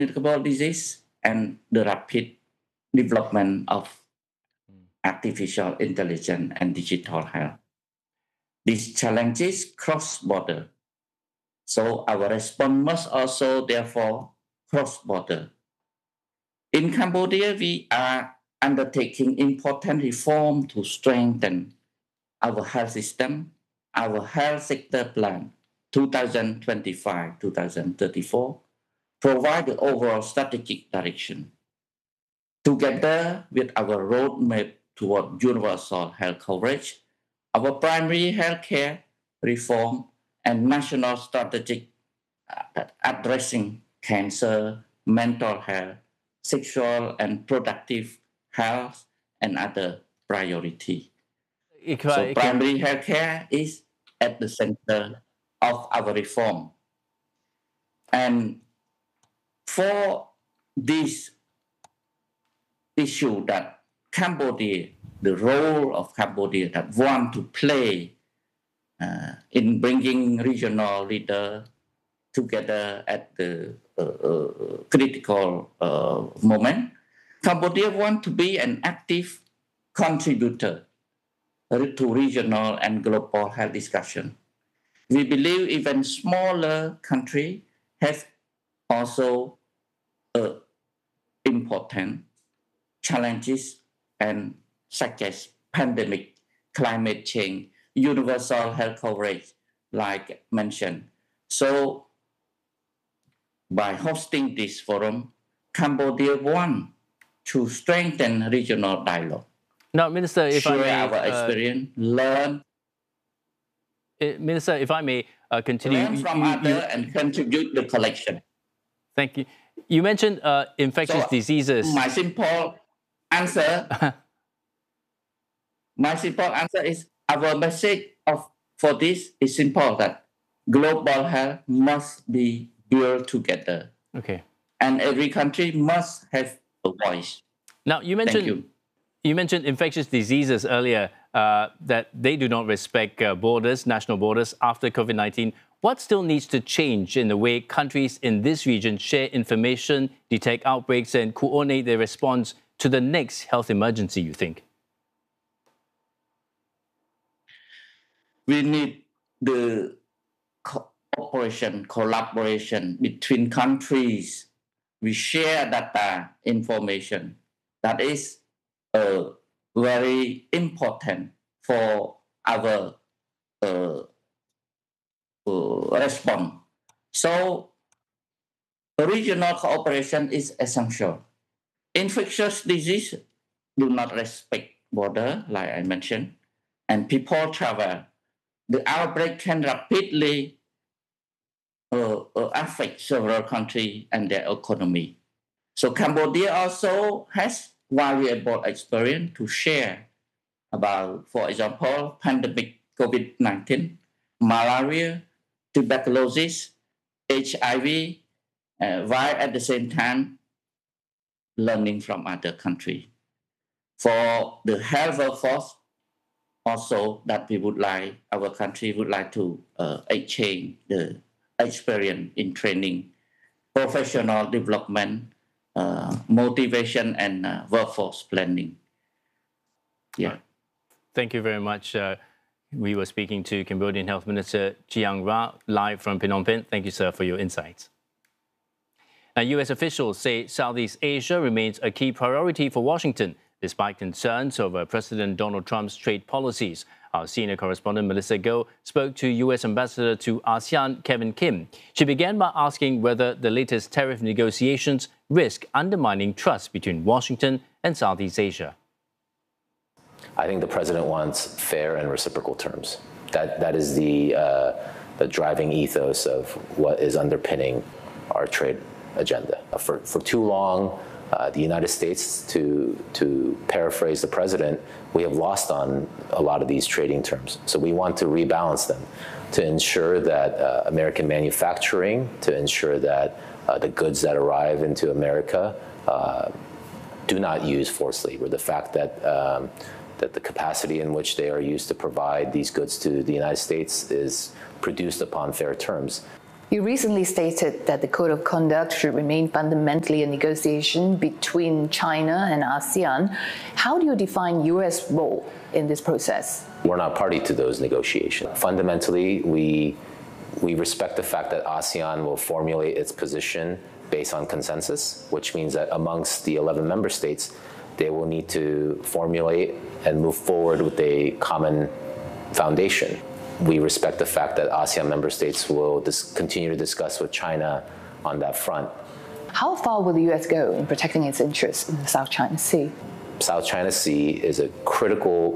communicable disease and the rapid development of artificial intelligence and digital health. These challenges cross border. So our response must also therefore cross border. In Cambodia, we are undertaking important reform to strengthen our health system, our health sector plan 2025-2034 provide the overall strategic direction. Together with our roadmap toward universal health coverage, our primary healthcare reform and national strategic addressing cancer, mental health, sexual and productive health, and other priority. So primary healthcare is at the center of our reform. And for this issue that Cambodia, the role of Cambodia that want to play in bringing regional leaders together at the critical moment, Cambodia want to be an active contributor to regional and global health discussion. We believe even smaller countries have also important challenges and such as pandemic, climate change, universal health coverage, like mentioned. So by hosting this forum, Cambodia wants to strengthen regional dialogue. Now, Minister, if I may, our experience, learn. Minister, if I may continue, learn from others and contribute the collection. Thank you. You mentioned infectious diseases. My simple answer. My simple answer is our message for this is simple, that global health must be built together. Okay. And every country must have a voice. Now, you mentioned infectious diseases earlier, that they do not respect borders, national borders after COVID-19. What still needs to change in the way countries in this region share information, detect outbreaks, and coordinate their response to the next health emergency, you think? We need the collaboration between countries. We share data, information. That is very important for our response. So regional cooperation is essential. Infectious disease do not respect border, like I mentioned, and people travel. The outbreak can rapidly affect several countries and their economy. So Cambodia also has valuable experience to share about, for example, pandemic COVID-19, malaria, tuberculosis, HIV, while at the same time learning from other countries. For the health workforce, also that we would like, our country would like to exchange the experience in training, professional development, motivation, and workforce planning. Yeah. Thank you very much. We were speaking to Cambodian Health Minister Giang Ra live from Phnom Penh. Thank you, sir, for your insights. Now, U.S. officials say Southeast Asia remains a key priority for Washington, despite concerns over President Donald Trump's trade policies. Our senior correspondent Melissa Goh spoke to U.S. Ambassador to ASEAN Kevin Kim. She began by asking whether the latest tariff negotiations risk undermining trust between Washington and Southeast Asia. I think the president wants fair and reciprocal terms. That is the driving ethos of what is underpinning our trade agenda. For too long, the United States, to paraphrase the president, we have lost on a lot of these trading terms. So we want to rebalance them to ensure that American manufacturing, to ensure that the goods that arrive into America do not use forced labor. The fact that the capacity in which they are used to provide these goods to the United States is produced upon fair terms. You recently stated that the code of conduct should remain fundamentally a negotiation between China and ASEAN. How do you define U.S. role in this process? We're not party to those negotiations. Fundamentally, we respect the fact that ASEAN will formulate its position based on consensus, which means that amongst the 11 member states, they will need to formulate and move forward with a common foundation. We respect the fact that ASEAN member states will continue to discuss with China on that front. How far will the U.S. go in protecting its interests in the South China Sea? South China Sea is a critical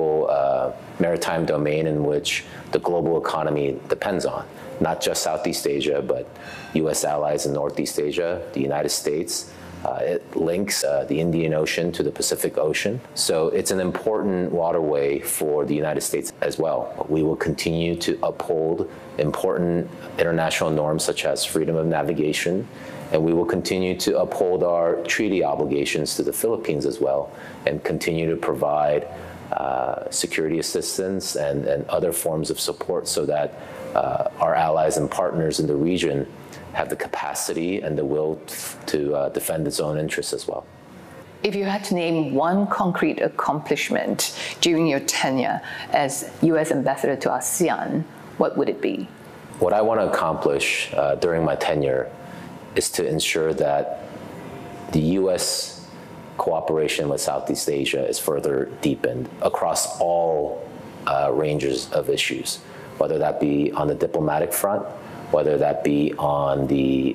maritime domain in which the global economy depends on. Not just Southeast Asia, but U.S. allies in Northeast Asia, the United States. It links the Indian Ocean to the Pacific Ocean. So it's an important waterway for the United States as well. We will continue to uphold important international norms such as freedom of navigation, and we will continue to uphold our treaty obligations to the Philippines as well, and continue to provide security assistance and other forms of support so that our allies and partners in the region have the capacity and the will to defend its own interests as well. If you had to name one concrete accomplishment during your tenure as U.S. ambassador to ASEAN, what would it be? What I want to accomplish during my tenure is to ensure that the U.S. cooperation with Southeast Asia is further deepened across all ranges of issues, whether that be on the diplomatic front, whether that be on the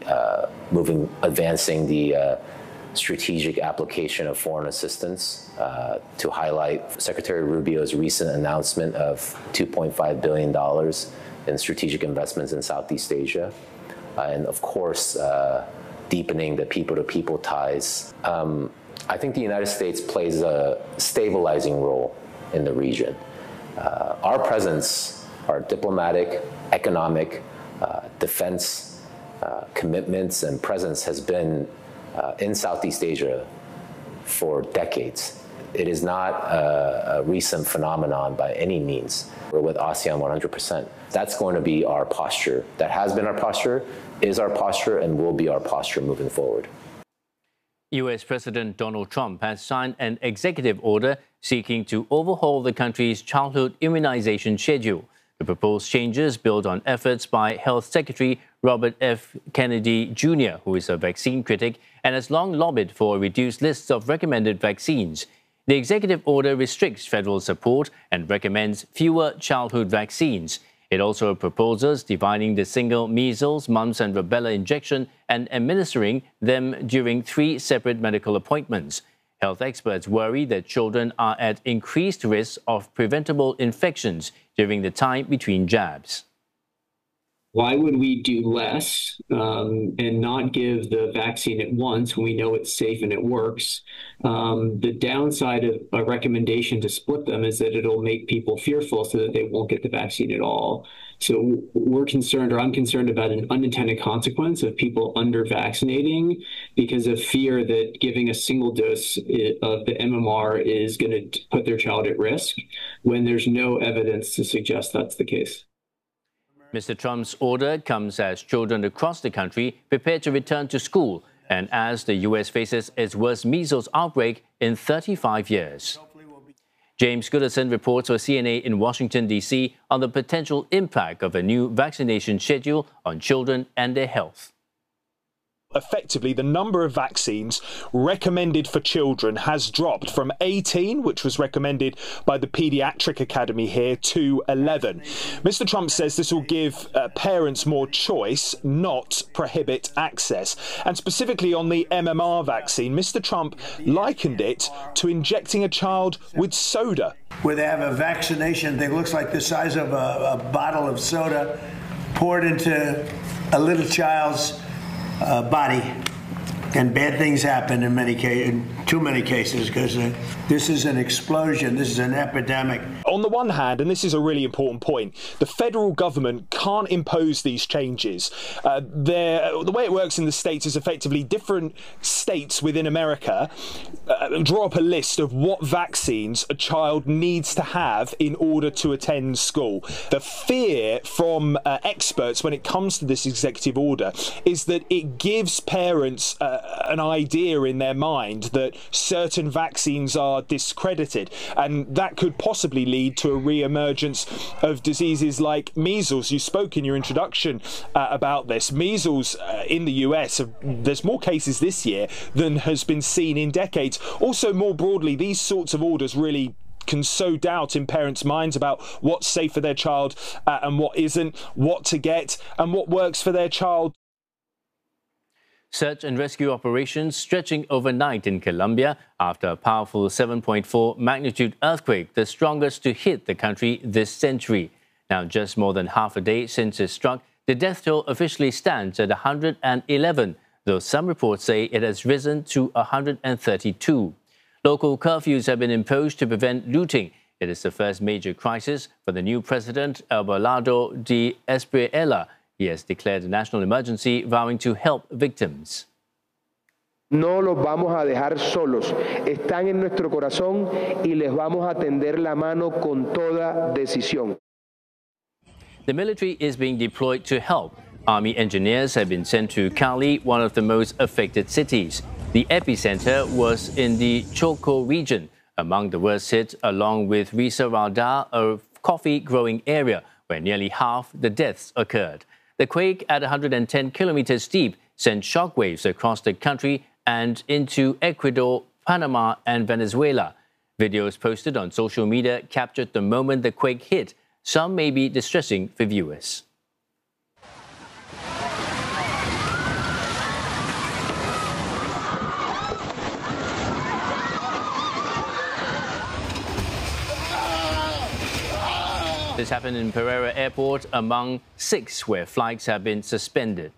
advancing the strategic application of foreign assistance, to highlight Secretary Rubio's recent announcement of $2.5 billion in strategic investments in Southeast Asia, and of course, deepening the people-to-people ties. I think the United States plays a stabilizing role in the region. Our presence, our diplomatic, economic, defense commitments and presence has been in Southeast Asia for decades. It is not a recent phenomenon by any means. We're with ASEAN 100%. That's going to be our posture. That has been our posture, is our posture, and will be our posture moving forward. U.S. President Donald Trump has signed an executive order seeking to overhaul the country's childhood immunization schedule. The proposed changes build on efforts by Health Secretary Robert F. Kennedy Jr., who is a vaccine critic and has long lobbied for a reduced list of recommended vaccines. The executive order restricts federal support and recommends fewer childhood vaccines. It also proposes dividing the single measles, mumps, and rubella injection and administering them during 3 separate medical appointments. Health experts worry that children are at increased risk of preventable infections during the time between jabs. Why would we do less and not give the vaccine at once when we know it's safe and it works? The downside of a recommendation to split them is that it'll make people fearful so that they won't get the vaccine at all. So we're concerned, or I'm concerned about an unintended consequence of people under-vaccinating because of fear that giving a single dose of the MMR is going to put their child at risk when there's no evidence to suggest that's the case. Mr. Trump's order comes as children across the country prepare to return to school and as the U.S. faces its worst measles outbreak in 35 years. James Goodison reports for CNA in Washington, D.C. on the potential impact of a new vaccination schedule on children and their health. Effectively, the number of vaccines recommended for children has dropped from 18, which was recommended by the Pediatric Academy here, to 11. Mr. Trump says this will give parents more choice, not prohibit access. And specifically on the MMR vaccine, Mr. Trump likened it to injecting a child with soda. Where they have a vaccination that looks like the size of a bottle of soda poured into a little child's body, and bad things happen in many cases. too many cases because this is an explosion. This is an epidemic. On the one hand, and this is a really important point, the federal government can't impose these changes. The way it works in the States is effectively different states within America draw up a list of what vaccines a child needs to have in order to attend school. The fear from experts when it comes to this executive order is that it gives parents an idea in their mind that certain vaccines are discredited, and that could possibly lead to a re-emergence of diseases like measles. You spoke in your introduction about this. Measles in the US, there's more cases this year than has been seen in decades. Also, more broadly, these sorts of orders really can sow doubt in parents' minds about what's safe for their child and what isn't, what to get and what works for their child. Search and rescue operations stretching overnight in Colombia after a powerful 7.4 magnitude earthquake, the strongest to hit the country this century. Now, just more than half a day since it struck, the death toll officially stands at 111, though some reports say it has risen to 132. Local curfews have been imposed to prevent looting. It is the first major crisis for the new president, Abelardo de Espriella. He has declared a national emergency, vowing to help victims. No los vamos a dejar solos. Están en nuestro corazón y les vamos a tender la mano con toda decisión. The military is being deployed to help. Army engineers have been sent to Cali, one of the most affected cities. The epicenter was in the Choco region, among the worst hit, along with Risaralda, a coffee-growing area where nearly half the deaths occurred. The quake, at 110 kilometers deep, sent shockwaves across the country and into Ecuador, Panama, and Venezuela. Videos posted on social media captured the moment the quake hit. Some may be distressing for viewers. This happened in Pereira Airport, among 6 where flights have been suspended.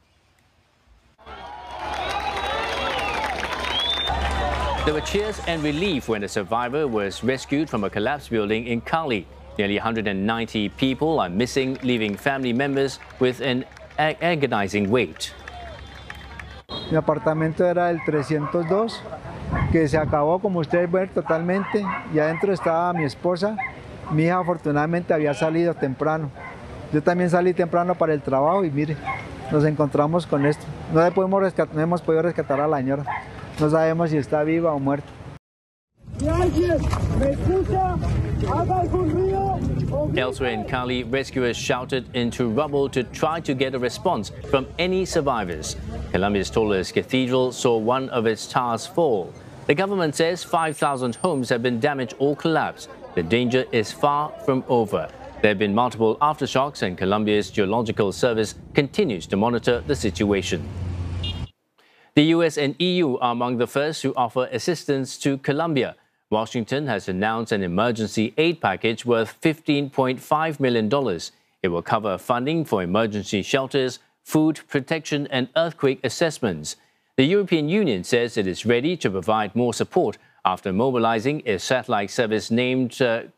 There were cheers and relief when a survivor was rescued from a collapsed building in Cali. Nearly 190 people are missing, leaving family members with an agonizing wait. Mi apartamento era el 302, que se acabó, como ustedes ven, totalmente, y adentro estaba mi esposa. Mi hija afortunadamente había salido temprano. Yo también salí temprano para el trabajo y mire, nos encontramos con esto. No hemos podido rescatar a la señora. No sabemos si está viva o muerta. Elsewhere in Cali, rescuers shouted into rubble to try to get a response from any survivors. Colombia's tallest cathedral saw one of its towers fall. The government says 5,000 homes have been damaged or collapsed. The danger is far from over. There have been multiple aftershocks, and Colombia's Geological Service continues to monitor the situation. The US and EU are among the first to offer assistance to Colombia. Washington has announced an emergency aid package worth $15.5 million. It will cover funding for emergency shelters, food protection, and earthquake assessments. The European Union says it is ready to provide more support after mobilizing a satellite service named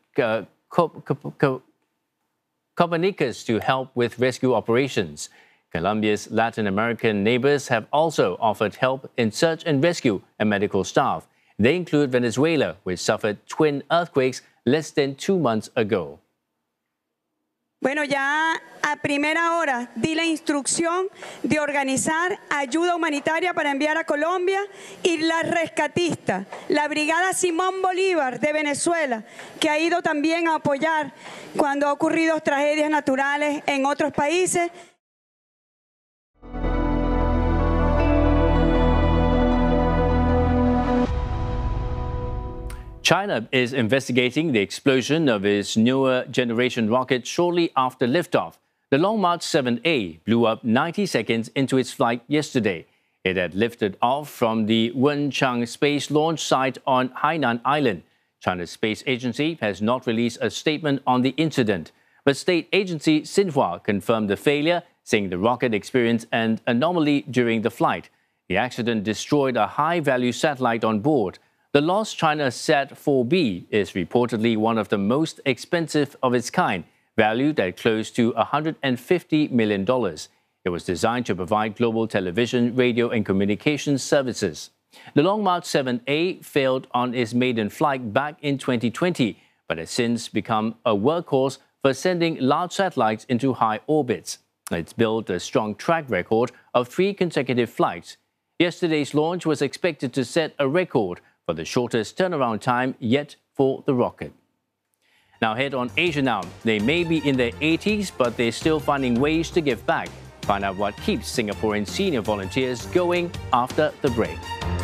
Copernicus to help with rescue operations. Colombia's Latin American neighbors have also offered help in search and rescue and medical staff. They include Venezuela, which suffered twin earthquakes less than 2 months ago. Bueno, ya a primera hora di la instrucción de organizar ayuda humanitaria para enviar a Colombia y la rescatista, la Brigada Simón Bolívar de Venezuela, que ha ido también a apoyar cuando ha ocurrido tragedias naturales en otros países. China is investigating the explosion of its newer generation rocket shortly after liftoff. The Long March 7A blew up 90 seconds into its flight yesterday. It had lifted off from the Wenchang Space Launch Site on Hainan Island. China's space agency has not released a statement on the incident, but state agency Xinhua confirmed the failure, saying the rocket experienced an anomaly during the flight. The accident destroyed a high-value satellite on board. The lost China Sat-4B is reportedly one of the most expensive of its kind, valued at close to $150 million. It was designed to provide global television, radio, and communications services. The Long March 7A failed on its maiden flight back in 2020, but has since become a workhorse for sending large satellites into high orbits. It's built a strong track record of 3 consecutive flights. Yesterday's launch was expected to set a record for the shortest turnaround time yet for the rocket. Now head on Asia Now. They may be in their 80s, but they're still finding ways to give back. Find out what keeps Singaporean senior volunteers going after the break.